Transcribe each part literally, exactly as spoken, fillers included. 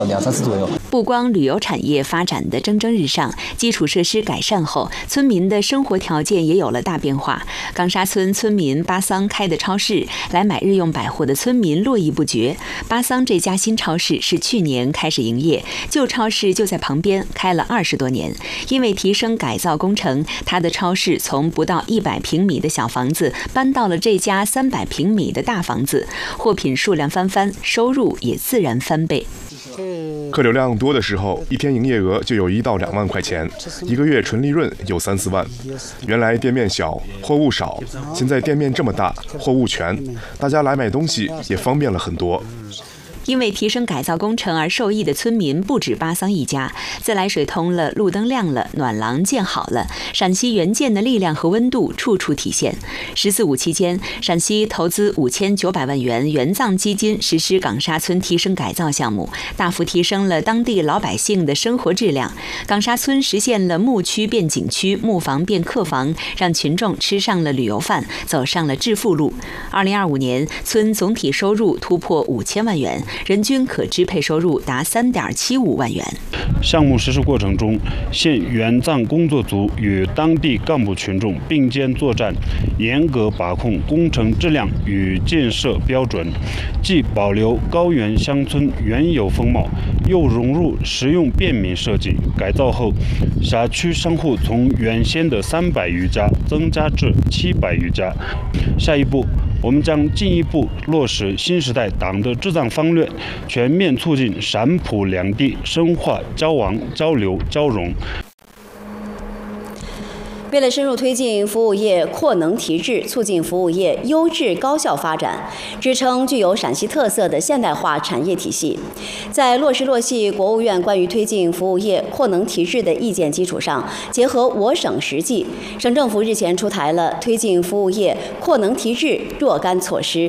两三次左右。 不光旅游产业发展的蒸蒸日上，基础设施改善后，村民的生活条件也有了大变化。岗沙村村民巴桑开的超市，来买日用百货的村民络绎不绝。巴桑这家新超市是去年开始营业，旧超市就在旁边，开了二十多年。因为提升改造工程，他的超市从不到一百平米的小房子搬到了这家三百平米的大房子，货品数量翻番，收入也自然翻倍。 客流量多的时候，一天营业额就有一到两万块钱，一个月纯利润有三四万。原来店面小，货物少，现在店面这么大，货物全，大家来买东西也方便了很多。 因为提升改造工程而受益的村民不止巴桑一家，自来水通了，路灯亮了，暖廊建好了，陕西援建的力量和温度处处体现。十四五期间，陕西投资五千九百万元援藏基金实施岗沙村提升改造项目，大幅提升了当地老百姓的生活质量。岗沙村实现了牧区变景区、牧房变客房，让群众吃上了旅游饭，走上了致富路。二零二五年，村总体收入突破五千万元。人均可支配收入达三点七五万元。 项目实施过程中，县援藏工作组与当地干部群众并肩作战，严格把控工程质量与建设标准，既保留高原乡村原有风貌，又融入实用便民设计。改造后，辖区商户从原先的三百余家增加至七百余家。下一步，我们将进一步落实新时代党的治藏方略，全面促进陕普两地深化交往、交流、交融。 为了深入推进服务业扩能提质，促进服务业优质高效发展，支撑具有陕西特色的现代化产业体系，在落实落细国务院关于推进服务业扩能提质的意见基础上，结合我省实际，省政府日前出台了推进服务业扩能提质若干措施。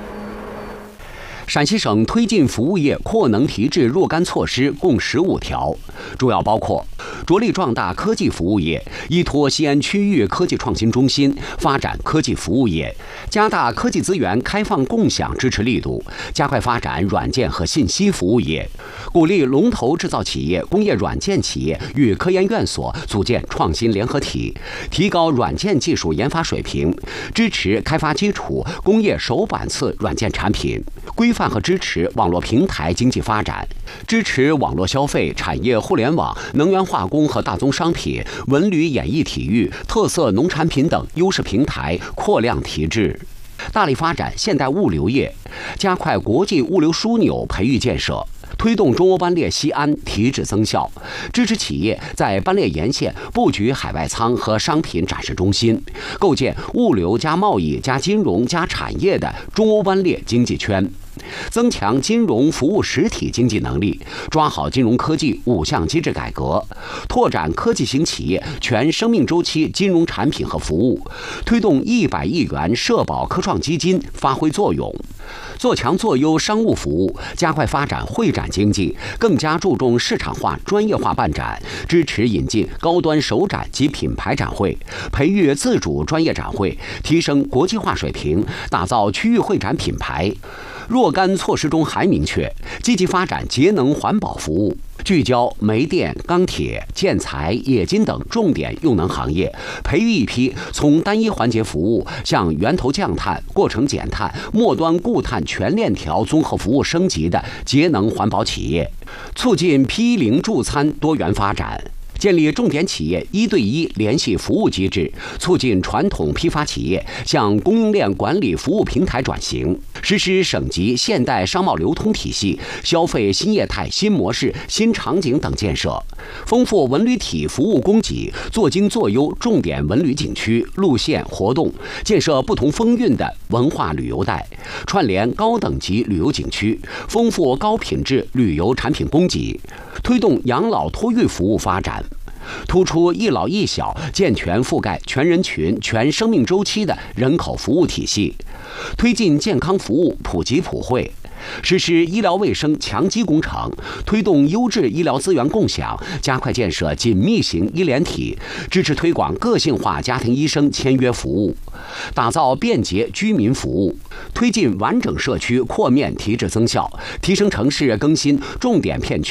陕西省推进服务业扩能提质若干措施共十五条，主要包括着力壮大科技服务业，依托西安区域科技创新中心发展科技服务业，加大科技资源开放共享支持力度，加快发展软件和信息服务业，鼓励龙头制造企业、工业软件企业与科研院所组建创新联合体，提高软件技术研发水平，支持开发基础工业手板次软件产品，规范和支持网络平台经济发展，支持网络消费、产业互联网、能源化工和大宗商品、文旅演艺体育、特色农产品等优势平台扩量提质。大力发展现代物流业，加快国际物流枢纽培育建设，推动中欧班列西安提质增效，支持企业在班列沿线布局海外仓和商品展示中心，构建物流加贸易加金融加产业的中欧班列经济圈，增强金融服务实体经济能力，抓好金融科技五项机制改革，拓展科技型企业全生命周期金融产品和服务，推动一百亿元社保科创基金发挥作用，做强做优商务服务，加快发展会展经济，更加注重市场化、专业化办展，支持引进高端首展及品牌展会，培育自主专业展会，提升国际化水平，打造区域会展品牌。若干措施中还明确，积极发展节能环保服务，聚焦煤电、钢铁、建材、冶金等重点用能行业，培育一批从单一环节服务向源头降碳、过程减碳、末端固碳全链条综合服务升级的节能环保企业，促进批零助餐多元发展。建立重点企业一对一联系服务机制，促进传统批发企业向供应链管理服务平台转型，实施省级现代商贸流通体系、消费新业态新模式新场景等建设，丰富文旅体服务供给，做精做优重点文旅景区路线活动，建设不同风韵的文化旅游带，串联高等级旅游景区，丰富高品质旅游产品供给，推动养老托育服务发展，突出一老一小健全覆盖全人群、全生命周期的人口服务体系，推进健康服务普及普惠， 实施医疗卫生强基工程，推动优质医疗资源共享，加快建设紧密型医联体，支持推广个性化家庭医生签约服务，打造便捷居民服务，推进完整社区扩面提质增效，提升城市更新重点片区